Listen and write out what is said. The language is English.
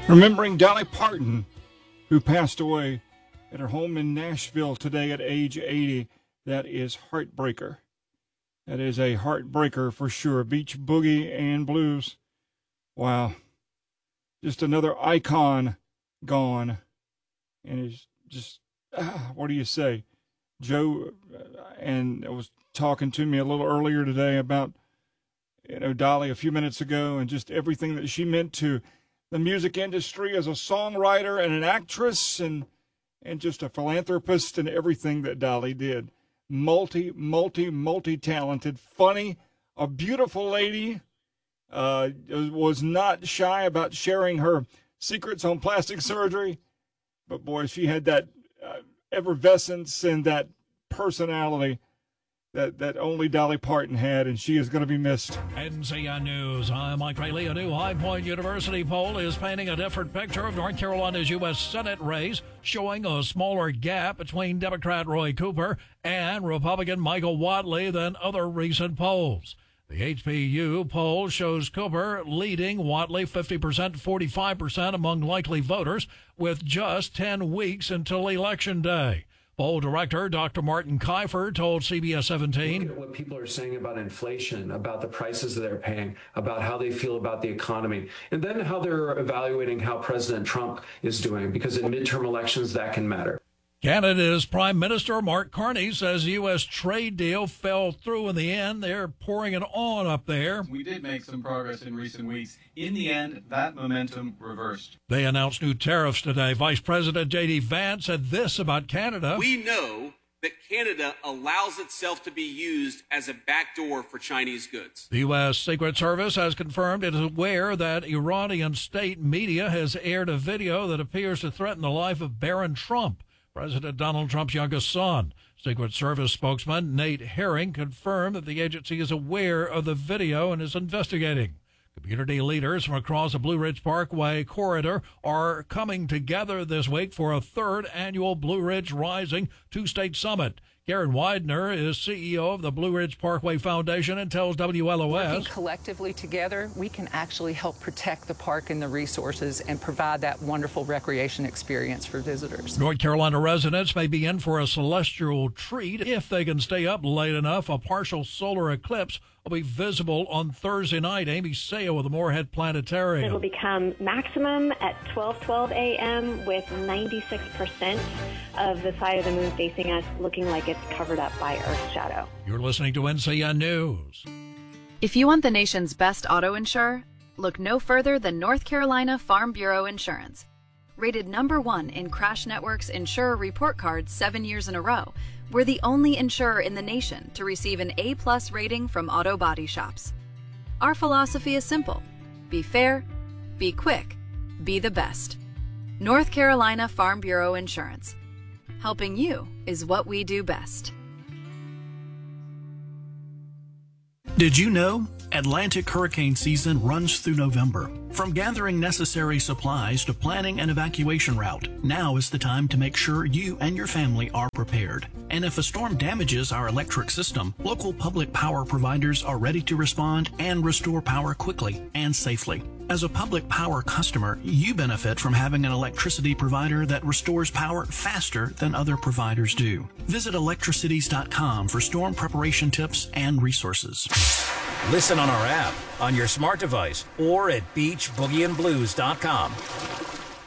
Remembering Dolly Parton, who passed away at her home in Nashville today at age 80. That is heartbreaker. That is a heartbreaker for sure. Beach Boogie and Blues. Wow. Just another icon gone. And it's just, what do you say? Joe and was talking to me a little earlier today about, Dolly a few minutes ago, and just everything that she meant to the music industry as a songwriter and an actress and just a philanthropist and everything that Dolly did. Multi-talented, funny, a beautiful lady, was not shy about sharing her secrets on plastic surgery. But boy, she had that effervescence and that personality that only Dolly Parton had, and she is going to be missed. NCN News, I'm Mike Rayleigh. A new High Point University poll is painting a different picture of North Carolina's U.S. Senate race, showing a smaller gap between Democrat Roy Cooper and Republican Michael Whatley than other recent polls. The HPU poll shows Cooper leading Whatley 50% to 45% among likely voters with just 10 weeks until Election Day. Poll director Dr. Martin Kiefer told CBS 17. Look at what people are saying about inflation, about the prices that they're paying, about how they feel about the economy, and then how they're evaluating how President Trump is doing, because in midterm elections, that can matter. Canada's Prime Minister Mark Carney says the U.S. trade deal fell through in the end. They're pouring it on up there. We did make some progress in recent weeks. In the end, that momentum reversed. They announced new tariffs today. Vice President J.D. Vance said this about Canada. We know that Canada allows itself to be used as a backdoor for Chinese goods. The U.S. Secret Service has confirmed it is aware that Iranian state media has aired a video that appears to threaten the life of Barron Trump, President Donald Trump's youngest son. Secret Service spokesman Nate Herring confirmed that the agency is aware of the video and is investigating. Community leaders from across the Blue Ridge Parkway corridor are coming together this week for a third annual Blue Ridge Rising two-state summit. Karen Widener is CEO of the Blue Ridge Parkway Foundation and tells WLOS. Working collectively together, we can actually help protect the park and the resources and provide that wonderful recreation experience for visitors. North Carolina residents may be in for a celestial treat if they can stay up late enough. A partial solar eclipse will be visible on Thursday night. Amy Sale with the Moorhead Planetarium. It will become maximum at 12:12 a.m. with 96% of the side of the moon facing us, looking like it's covered up by Earth's shadow. You're listening to NCN News. If you want the nation's best auto insurer, look no further than North Carolina Farm Bureau Insurance. Rated #1 in Crash Network's Insurer Report Card 7 years in a row, we're the only insurer in the nation to receive an A+ rating from auto body shops. Our philosophy is simple: be fair, be quick, be the best. North Carolina Farm Bureau Insurance. Helping you is what we do best. Did you know? Atlantic hurricane season runs through November. From gathering necessary supplies to planning an evacuation route, now is the time to make sure you and your family are prepared. And if a storm damages our electric system, local public power providers are ready to respond and restore power quickly and safely. As a public power customer, you benefit from having an electricity provider that restores power faster than other providers do. Visit electricities.com for storm preparation tips and resources. Listen on our app, on your smart device, or at beachboogieandblues.com.